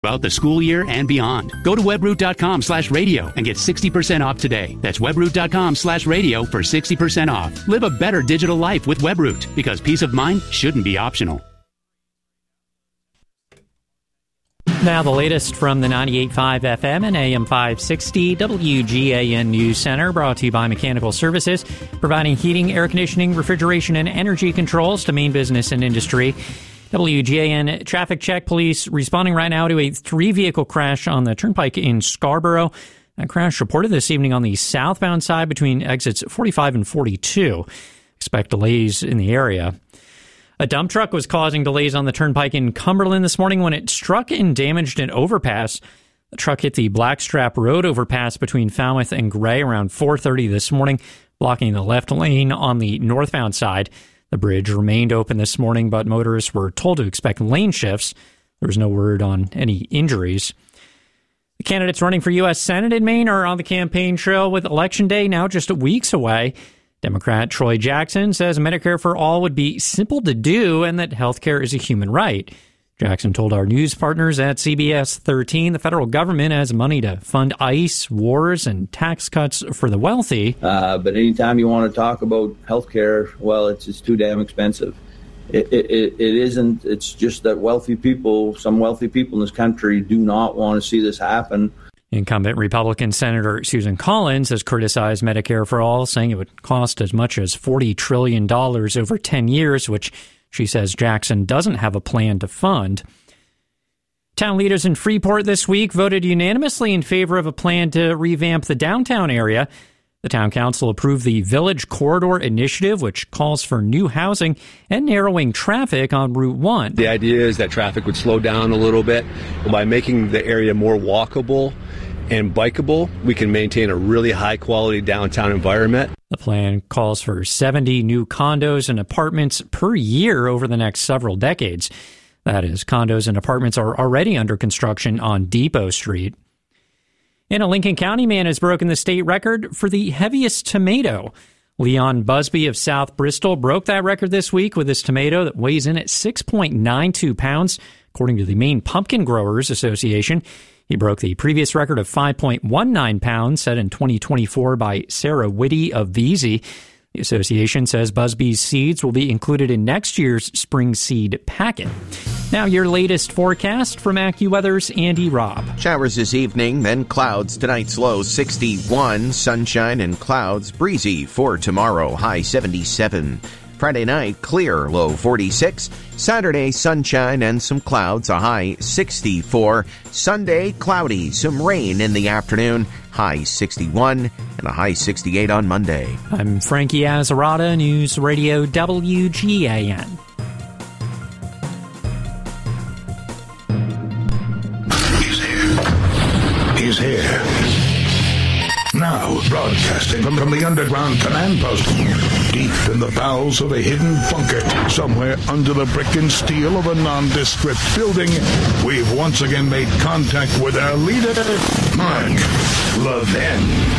About the school year and beyond. Go to webroot.com/radio and get 60% off today. That's webroot.com/radio for 60% off. Live a better digital life with Webroot, because peace of mind shouldn't be optional. Now the latest from the 98.5 FM and AM 560 WGAN News Center, brought to you by Mechanical Services, providing heating, air conditioning, refrigeration, and energy controls to main business and industry. WGAN traffic check. Police responding right now to a 3-vehicle crash on the Turnpike in Scarborough. That crash reported this evening on the southbound side between exits 45 and 42. Expect delays in the area. A dump truck was causing delays on the Turnpike in Cumberland this morning when it struck and damaged an overpass. The truck hit the Blackstrap Road overpass between Falmouth and Gray around 4:30 this morning, blocking the left lane on the northbound side. The bridge remained open this morning, but motorists were told to expect lane shifts. There was no word on any injuries. The candidates running for U.S. Senate in Maine are on the campaign trail with Election Day now just weeks away. Democrat Troy Jackson says Medicare for All would be simple to do and that health care is a human right. Jackson told our news partners at CBS 13 the federal government has money to fund ICE, wars, and tax cuts for the wealthy. But anytime you want to talk about health care, well, it's too damn expensive. It isn't. It's just that some wealthy people in this country do not want to see this happen. Incumbent Republican Senator Susan Collins has criticized Medicare for All, saying it would cost as much as $40 trillion over 10 years, which she says Jackson doesn't have a plan to fund. Town leaders in Freeport this week voted unanimously in favor of a plan to revamp the downtown area. The town council approved the Village Corridor Initiative, which calls for new housing and narrowing traffic on Route 1. The idea is that traffic would slow down a little bit. By making the area more walkable and bikeable, we can maintain a really high-quality downtown environment. The plan calls for 70 new condos and apartments per year over the next several decades. That is, condos and apartments are already under construction on Depot Street. And a Lincoln County man has broken the state record for the heaviest tomato. Leon Busby of South Bristol broke that record this week with his tomato that weighs in at 6.92 pounds, according to the Maine Pumpkin Growers Association. He broke the previous record of 5.19 pounds set in 2024 by Sarah Whitty of Veazey. The association says Busby's seeds will be included in next year's spring seed packet. Now your latest forecast from AccuWeather's Andy Robb. Showers this evening, then clouds. Tonight's low 61, sunshine and clouds, breezy for tomorrow, high 77. Friday night, clear, low 46. Saturday, sunshine and some clouds, a high 64. Sunday, cloudy, some rain in the afternoon, high 61, and a high 68 on Monday. I'm Frankie Azarada, News Radio WGAN. He's here. Now, broadcasting from the underground command post, deep in the bowels of a hidden bunker, somewhere under the brick and steel of a nondescript building, we've once again made contact with our leader, Mark Levin.